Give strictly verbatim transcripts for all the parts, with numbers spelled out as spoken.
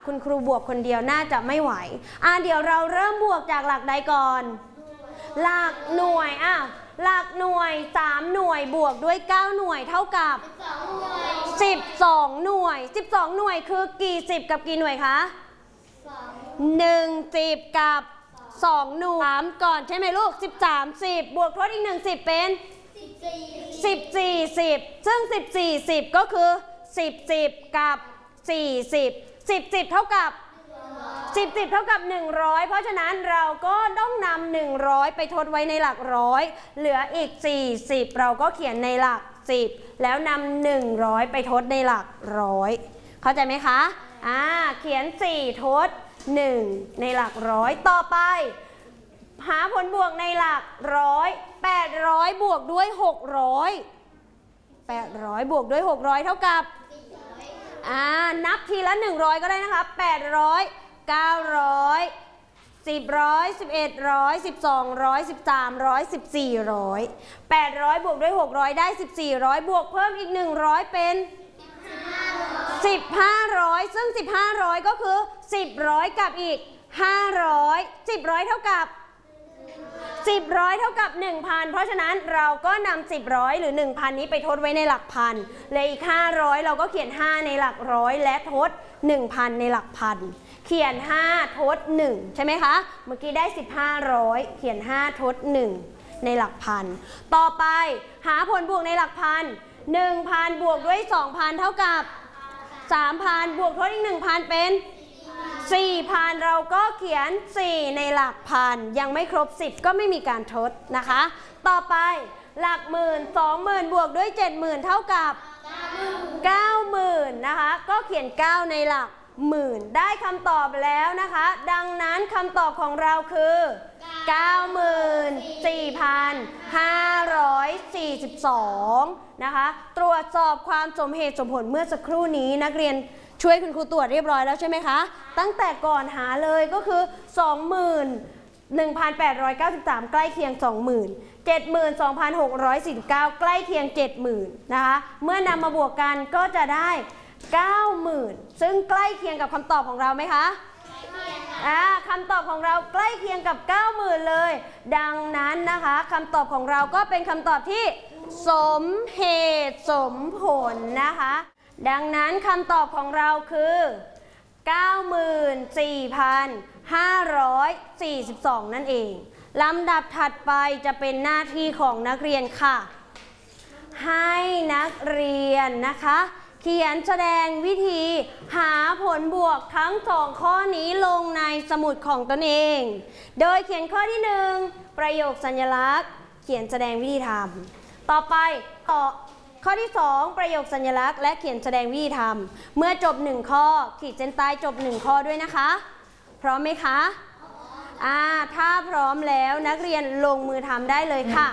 คุณครูบวกคนเดียวน่าจะไม่ไหวอ่ะเดี๋ยวเราเริ่มบวกจากหลักใดก่อนหลักหน่วยอ่ะหลักหน่วยสามหน่วยบวกด้วยเก้าหน่วยเท่ากับสิบสองหน่วยสิบสองหน่วยคือกี่สิบกับกี่หน่วยคะหนึ่งสิบกับสองหน่วยสามก่อนใช่ไหมลูกสิบสามสิบบวกทดอีกหนึ่งสิบเป็นสิบสี่สิบซึ่งสิบสี่สิบก็คือสิบสิบกับสี่สิบสิบสิบเท่ากับสิบสิบเท่ากับหนึ่งร้อยเพราะฉะนั้นเราก็ต้องนำหนึ่งร้อยไปทดไว้ในหลักร้อยเหลืออีกสี่สิบเราก็เขียนในหลักสิบแล้วนำหนึ่งร้อยไปทดในหลักร้อยเข้าใจไหมคะอ่าเขียนสี่ทดหนึ่งในหลักร้อยต่อไปหาผลบวกในหลักร้อยแปดร้อยบวกด้วยหกร้อยแปดร้อยบวกด้วยหกร้อยเท่ากับอ่านับทีละหนึ่งร้อยก็ได้นะคะแปดร้อยเก้าร้อยสิบร้อยสิบเอ็ดร้อยสิบสองร้อยสิบสามร้อยสิบสี่ร้อยแปดร้อยบวกด้วยหกร้อยได้สิบสี่ร้อยบวกเพิ่มอีกหนึ่งร้อยเป็นสิบห้าร้อยซึ่งสิบห้าร้อยก็คือสิบร้อยกับอีกห้าร้อยสิบร้อยเท่ากับสิบร้อยเท่ากับ หนึ่งพัน เพราะฉะนั้นเราก็นำสิบร้อยหรือ หนึ่งพัน นี้ไปทดไว้ในหลักพันเลยอีกห้าร้อยเราก็เขียนห้าในหลักร้อยและทด หนึ่งพัน ในหลักพันเขียนห้าทดหนึ่งใช่ไหมคะเมื่อกี้ได้สิบห้าร้อยเขียนห้าทดหนึ่งในหลักพันต่อไปหาผลบวกในหลักพัน หนึ่งพัน บวกด้วย สองพัน เท่ากับ สามพัน บวกทดอีก หนึ่งพัน เป็นสี่พัน เราก็เขียนสี่ในหลักพันยังไม่ครบสิบก็ไม่มีการทดนะคะต่อไปหลักหมื่น สองหมื่น บวกด้วย เจ็ดหมื่น เท่ากับเก้าหมื่นนะคะก็เขียนเก้าในหลักหมื่นได้คำตอบแล้วนะคะดังนั้นคำตอบของเราคือ เก้าหมื่นสี่พันห้าร้อยสี่สิบสอง นะคะตรวจสอบความสมเหตุสมผลเมื่อสักครู่นี้นักเรียนช่วยคุณครูตรวจเรียบร้อยแล้วใช่ไหมคะตั้งแต่ก่อนหาเลยก็คือ สองหมื่นหนึ่งพันแปดร้อยเก้าสิบสาม ใกล้เคียง สองหมื่น เจ็ดหมื่นสองพันหกร้อยสี่สิบเก้า ใกล้เคียง เจ็ดหมื่น นะคะเมื่อนำมาบวกกันก็จะได้ เก้าหมื่น ซึ่งใกล้เคียงกับคำตอบของเราไหมคะอ่าคำตอบของเราใกล้เคียงกับ เก้าหมื่น เลยดังนั้นนะคะคำตอบของเราก็เป็นคำตอบที่สมเหตุสมผลนะคะดังนั้นคำตอบของเราคือ เก้าหมื่นสี่พันห้าร้อยสี่สิบสอง นั่นเองลำดับถัดไปจะเป็นหน้าที่ของนักเรียนค่ะให้นักเรียนนะคะเขียนแสดงวิธีหาผลบวกทั้งสองข้อนี้ลงในสมุดของตนเองโดยเขียนข้อที่หนึ่งประโยคสัญลักษณ์เขียนแสดงวิธีทำต่อไปต่อข้อที่สองประโยคสัญลักษณ์และเขียนแสดงวิธีทำเมื่อจบหนึ่งข้อขีดเส้นใต้จบหนึ่งข้อด้วยนะคะพร้อมไหมคะอ่าถ้าพร้อมแล้วนักเรียนลงมือทำได้เลยค่ะ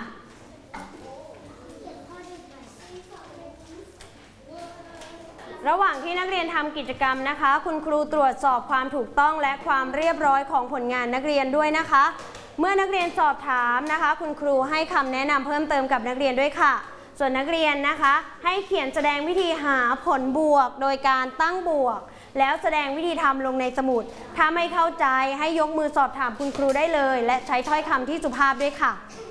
ระหว่างที่นักเรียนทำกิจกรรมนะคะคุณครูตรวจสอบความถูกต้องและความเรียบร้อยของผลงานนักเรียนด้วยนะคะเมื่อนักเรียนสอบถามนะคะคุณครูให้คำแนะนำเพิ่มเติมกับนักเรียนด้วยค่ะส่วนนักเรียนนะคะให้เขียนแสดงวิธีหาผลบวกโดยการตั้งบวกแล้วแสดงวิธีทำลงในสมุดถ้าไม่เข้าใจให้ยกมือสอบถามคุณครูได้เลยและใช้ถ้อยคำที่สุภาพด้วยค่ะ